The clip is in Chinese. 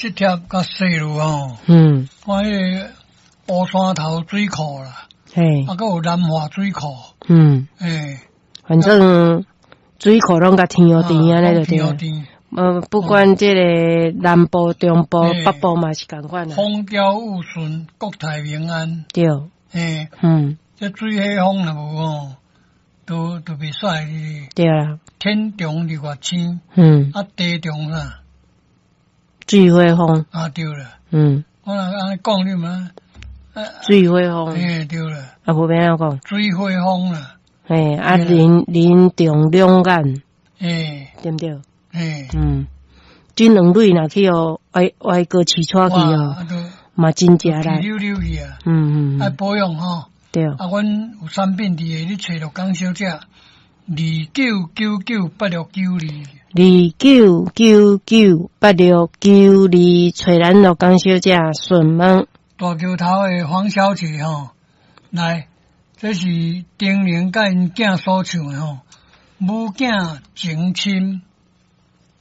这贴较细路吼， 嗯， 看迄个乌山头水库啦， 嘿， 啊，搁有南华水库， 嗯， 诶， 反正水库拢甲天后甜安尼就对了。 甜， 不管这个南部、中部、 嘿北部嘛是共款啦。 风调雨顺，国泰民安， 对， 诶， 嗯， 这水火风若无吼，都袂使哩。 对啦， 天重日月星， 嗯， 啊，地重啥？ 水火风， 啊，对了， 嗯， 我若安尼讲你嘛， 水火风， 诶，对了， 啊，无免讲， 水火风啦， 嘿，啊， 对啦林重两眼， 诶， 对不对？ 诶， 嗯，这两类若去哦，歪个起出去哦， 啊，都嘛真正来， 溜溜去啊，爱嗯嗯， 保养吼。 对， 啊，阮有产品伫下，你找着江小姐29998692， 29998692，找咱陆江小姐顺门， 大桥头的黄小姐吼，来，这是丁玲甲因囝所唱的吼，母囝情深。